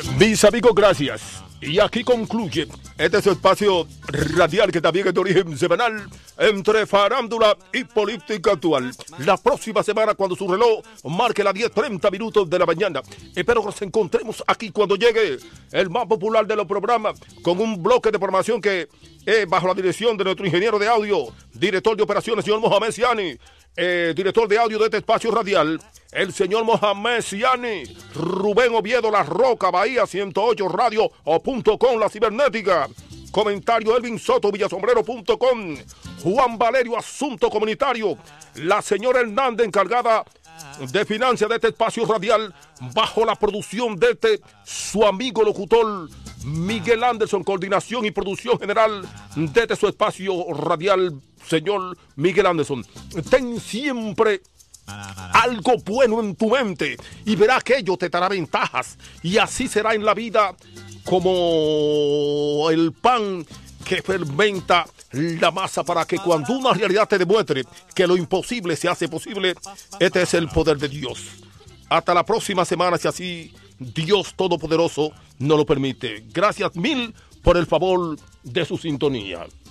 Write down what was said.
Mis amigos, gracias. Y aquí concluye este su espacio radial que también es de origen semanal entre farándula y política actual. La próxima semana, cuando su reloj marque las 10:30 minutos de la mañana, espero que nos encontremos aquí cuando llegue el más popular de los programas, con un bloque de programación que es bajo la dirección de nuestro ingeniero de audio, director de operaciones, señor Mohamed Siani, director de audio de este espacio radial, el señor Mohamed Siani, Rubén Oviedo, La Roca, Bahía 108 Radio .com, la cibernética, comentario Elvin Soto, villasombrero.com, Juan Valerio, asunto comunitario, la señora Hernández, encargada de finanzas de este espacio radial, bajo la producción de su amigo locutor Miguel Anderson, coordinación y producción general de su espacio radial, señor Miguel Anderson. Ten siempre algo bueno en tu mente y verás que ello te dará ventajas, y así será en la vida como el pan que fermenta la masa, para que cuando una realidad te demuestre que lo imposible se hace posible. Este es el poder de Dios. Hasta la próxima semana, si así Dios Todopoderoso nos lo permite. Gracias mil por el favor de su sintonía.